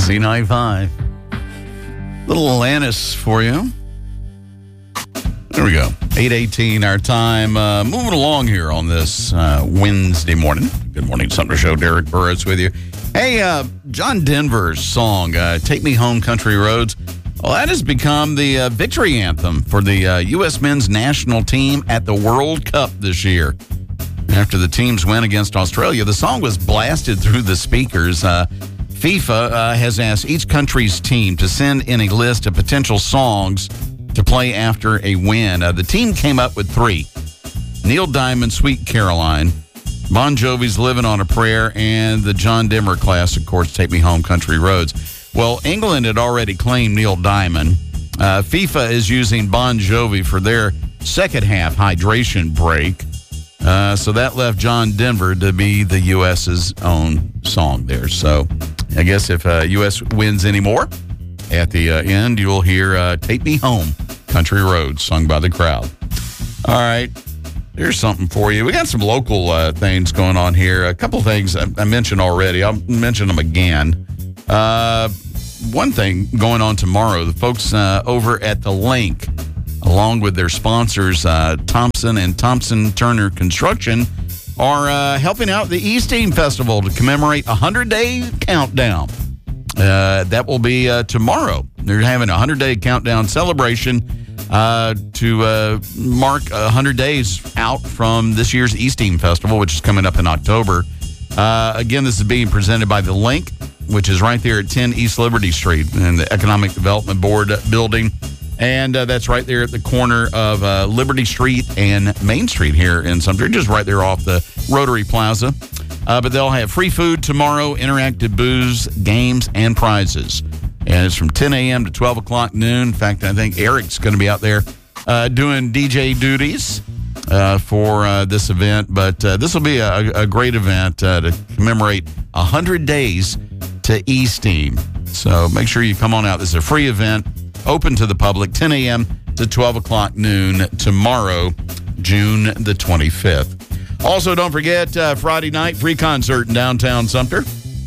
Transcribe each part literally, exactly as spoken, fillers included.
Z ninety-five. Little Alanis for you. There we go. eight eighteen our time. Uh, moving along here on this uh, Wednesday morning. Good morning, Sumter Show. Derek Burris with you. Hey, uh, John Denver's song, uh, Take Me Home, Country Roads. Well, that has become the uh, victory anthem for the uh, U S men's national team at the World Cup this year. After the team's win against Australia, the song was blasted through the speakers. Uh, FIFA uh, has asked each country's team to send in a list of potential songs to play after a win. Uh, the team came up with three. Neil Diamond, Sweet Caroline, Bon Jovi's Living on a Prayer, and the John Denver classic, of course, Take Me Home, Country Roads. Well, England had already claimed Neil Diamond. Uh, FIFA is using Bon Jovi for their second half hydration break. Uh, so that left John Denver to be the U S's own song there. So I guess if uh, U S wins anymore, at the uh, end, you'll hear uh, Take Me Home, Country Roads, sung by the crowd. All right, here's something for you. We got some local uh, things going on here. A couple things I, I mentioned already. I'll mention them again. Uh, one thing going on tomorrow, the folks uh, over at The Link, along with their sponsors, uh, Thompson and Thompson Turner Construction, are uh, helping out the E-Steam Festival to commemorate a hundred-day countdown. Uh, that will be uh, tomorrow. They're having a hundred-day countdown celebration uh, to uh, mark one hundred days out from this year's E-Steam Festival, which is coming up in October. Uh, again, this is being presented by The Link, which is right there at ten East Liberty Street in the Economic Development Board building. And uh, that's right there at the corner of uh, Liberty Street and Main Street here in Sumter, just right there off the Rotary Plaza. Uh, but they'll have free food tomorrow, interactive booze, games, and prizes. And it's from ten a.m. to twelve o'clock noon. In fact, I think Eric's going to be out there uh, doing D J duties uh, for uh, this event. But uh, this will be a, a great event uh, to commemorate one hundred days to E-Steam. So make sure you come on out. This is a free event, open to the public, ten a.m. to twelve o'clock noon tomorrow, June the twenty-fifth. Also, don't forget, uh, Friday night, free concert in downtown Sumter.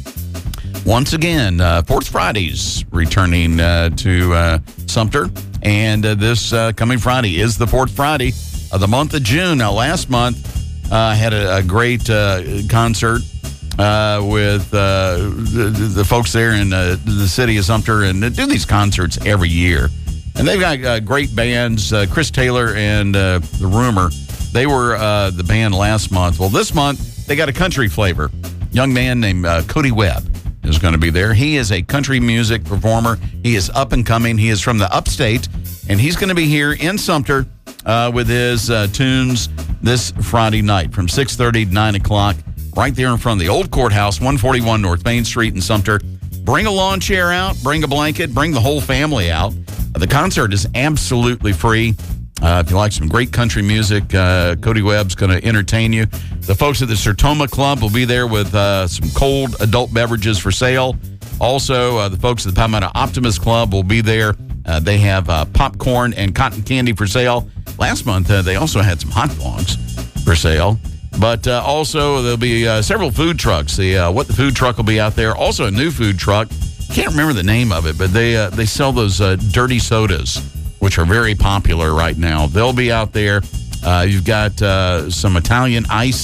Once again, uh, Fourth Friday's returning uh, to uh, Sumter. And uh, this uh, coming Friday is the fourth Friday of the month of June. Now, last month, I uh, had a, a great uh, concert uh, with uh, the, the folks there in uh, the city of Sumter. And they do these concerts every year. And they've got uh, great bands, uh, Chris Taylor and uh, The Rumor. They were uh, the band last month. Well, this month, they got a country flavor. Young man named uh, Cody Webb is going to be there. He is a country music performer. He is up and coming. He is from the upstate, and he's going to be here in Sumter uh, with his uh, tunes this Friday night from six thirty to nine o'clock, right there in front of the old courthouse, one forty-one North Main Street in Sumter. Bring a lawn chair out, bring a blanket, bring the whole family out. Uh, the concert is absolutely free. Uh, if you like some great country music, uh, Cody Webb's going to entertain you. The folks at the Sertoma Club will be there with uh, some cold adult beverages for sale. Also, uh, the folks at the Palmetto Optimist Club will be there. Uh, they have uh, popcorn and cotton candy for sale. Last month, uh, they also had some hot dogs for sale. But uh, also, there'll be uh, several food trucks. The uh, What the Food Truck will be out there. Also, a new food truck. Can't remember the name of it, but they uh, they sell those uh, dirty sodas, which are very popular right now. They'll be out there. Uh, you've got uh, some Italian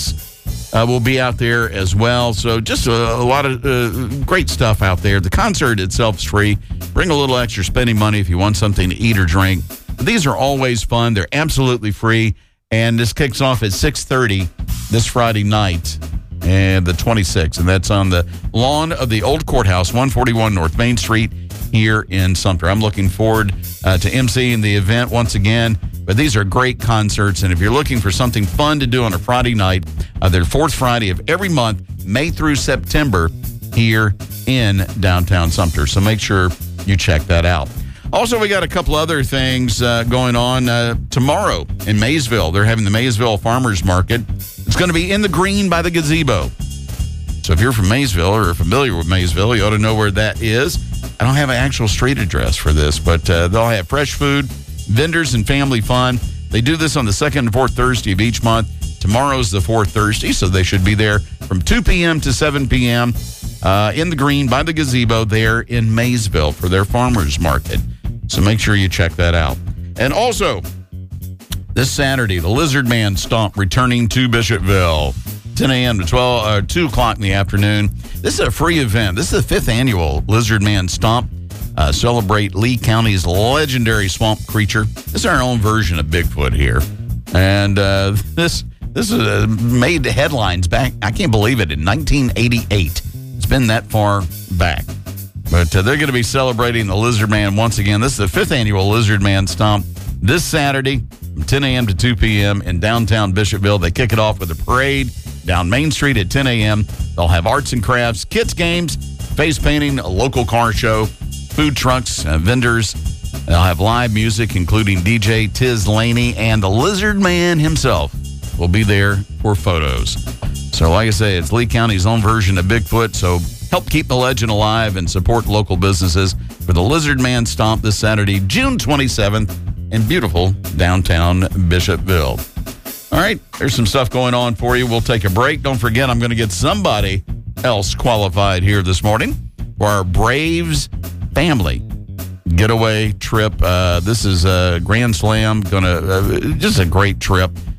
ice uh, will be out there as well. So just a, a lot of uh, great stuff out there. The concert itself is free. Bring a little extra spending money if you want something to eat or drink. But these are always fun. They're absolutely free. And this kicks off at six thirty this Friday night, and the twenty-sixth. And that's on the lawn of the old courthouse, one forty-one North Main Street here in Sumter. I'm looking forward uh, to emceeing the event once again. But these are great concerts, and if you're looking for something fun to do on a Friday night, uh, they're fourth Friday of every month, May through September, here in downtown Sumter. So make sure you check that out. Also, we got a couple other things uh, going on uh, tomorrow in Maysville. They're having the Maysville Farmers Market. It's going to be in the green by the gazebo. So if you're from Maysville or familiar with Maysville, you ought to know where that is. I don't have an actual street address for this, but uh, they'll have fresh food, vendors, and family fun. They do this on the second and fourth Thursday of each month. Tomorrow's the fourth Thursday, so they should be there from two p.m. to seven p.m. uh, in the green by the gazebo there in Maysville for their farmers market. So make sure you check that out. And also, this Saturday, the Lizard Man Stomp returning to Bishopville, ten a.m. to twelve, uh, two o'clock in the afternoon. This is a free event. This is the fifth annual Lizard Man Stomp. Uh, celebrate Lee County's legendary swamp creature. This is our own version of Bigfoot here. And uh, this this is, uh, made headlines back, I can't believe it, in nineteen eighty-eight. It's been that far back. But uh, they're going to be celebrating the Lizard Man once again. This is the fifth annual Lizard Man Stomp this Saturday from ten a.m. to two p.m. in downtown Bishopville. They kick it off with a parade down Main Street at ten a.m. They'll have arts and crafts, kids games, face painting, a local car show, food trucks, uh, vendors. They'll have live music, including D J Tiz Laney, and the Lizard Man himself will be there for photos. So like I say, it's Lee County's own version of Bigfoot, so help keep the legend alive and support local businesses for the Lizard Man Stomp this Saturday, June twenty-seventh, in beautiful downtown Bishopville. All right, there's some stuff going on for you. We'll take a break. Don't forget, I'm going to get somebody else qualified here this morning for our Braves family getaway trip. Uh, this is a Grand Slam, gonna uh, just a great trip.